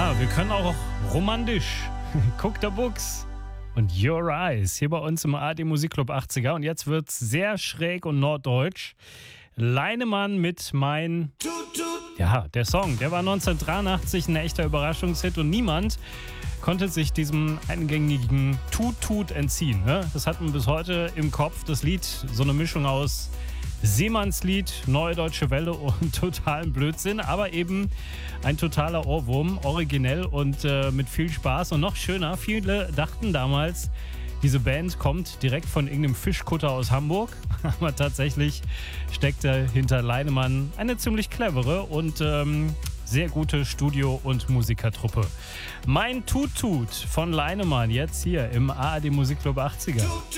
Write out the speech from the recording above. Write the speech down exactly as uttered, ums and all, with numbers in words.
Ja, wir können auch romantisch. Guck der Buchs und Your Eyes hier bei uns im A R D Musikclub achtziger. Und jetzt wird's sehr schräg und norddeutsch. Leinemann mit Mein... Ja, der Song, der war neunzehnhundertdreiundachtzig ein echter Überraschungshit und niemand konnte sich diesem eingängigen Tut-Tut entziehen. Ne? Das hat man bis heute im Kopf. Das Lied, so eine Mischung aus Seemannslied, Neue Deutsche Welle und totalen Blödsinn, aber eben ein totaler Ohrwurm, originell und äh, mit viel Spaß und noch schöner. Viele dachten damals, diese Band kommt direkt von irgendeinem Fischkutter aus Hamburg, aber tatsächlich steckte hinter Leinemann eine ziemlich clevere und ähm, sehr gute Studio- und Musikertruppe. Mein Tut-Tut von Leinemann jetzt hier im A R D Musikclub achtziger.